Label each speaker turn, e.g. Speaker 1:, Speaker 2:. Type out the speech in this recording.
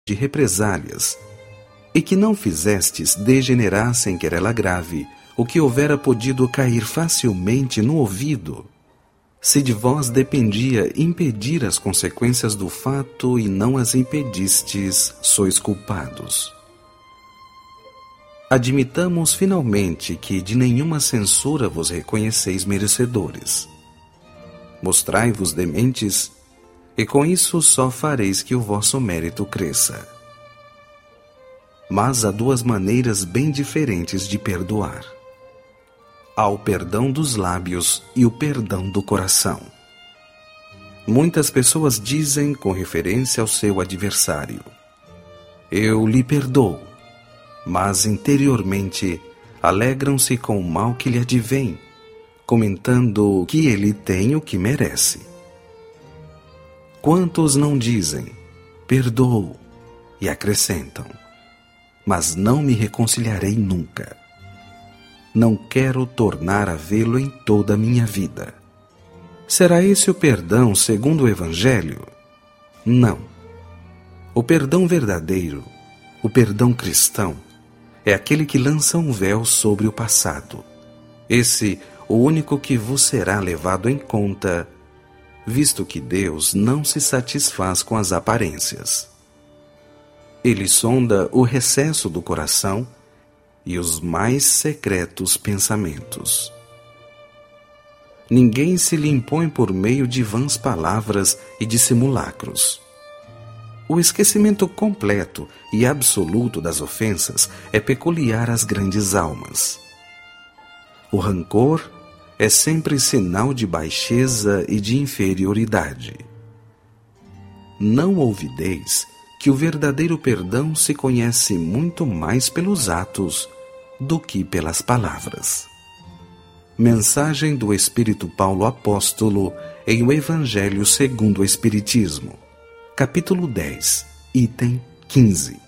Speaker 1: de represálias, e que não fizestes degenerar sem querela grave o que houvera podido cair facilmente no ouvido, se de vós dependia impedir as consequências do fato e não as impedistes, sois culpados. Admitamos finalmente que de nenhuma censura vos reconheceis merecedores. Mostrai-vos dementes, e com isso só fareis que o vosso mérito cresça. Mas há duas maneiras bem diferentes de perdoar. Há o perdão dos lábios e o perdão do coração. Muitas pessoas dizem com referência ao seu adversário: eu lhe perdoo, mas interiormente alegram-se com o mal que lhe advém, comentando que ele tem o que merece. Quantos não dizem, perdoo, e acrescentam, mas não me reconciliarei nunca. Não quero tornar a vê-lo em toda a minha vida. Será esse o perdão segundo o Evangelho? Não. O perdão verdadeiro, o perdão cristão, é aquele que lança um véu sobre o passado. Esse, o único que vos será levado em conta, visto que Deus não se satisfaz com as aparências. Ele sonda o recesso do coração e os mais secretos pensamentos. Ninguém se lhe impõe por meio de vãs palavras e de simulacros. O esquecimento completo e absoluto das ofensas é peculiar às grandes almas. O rancor é sempre sinal de baixeza e de inferioridade. Não ouvideis que o verdadeiro perdão se conhece muito mais pelos atos do que pelas palavras. Mensagem do Espírito Paulo Apóstolo em O Evangelho segundo o Espiritismo, capítulo 10, item 15.